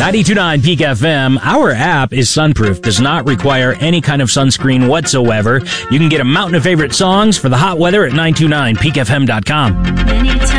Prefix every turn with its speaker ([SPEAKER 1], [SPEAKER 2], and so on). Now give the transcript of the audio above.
[SPEAKER 1] 92.9 Peak FM. Our app is sunproof, does not require any kind of sunscreen whatsoever. You can get a mountain of favorite songs for the hot weather at 929peakfm.com.